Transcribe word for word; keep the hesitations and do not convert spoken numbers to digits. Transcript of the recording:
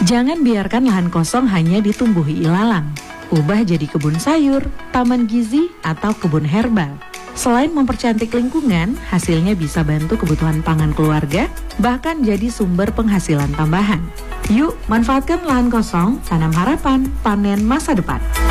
Jangan biarkan lahan kosong hanya ditumbuhi ilalang. Ubah jadi kebun sayur, taman gizi, atau kebun herbal. Selain mempercantik lingkungan, hasilnya bisa bantu kebutuhan pangan keluarga, bahkan jadi sumber penghasilan tambahan. Yuk, manfaatkan lahan kosong, tanam harapan, panen masa depan.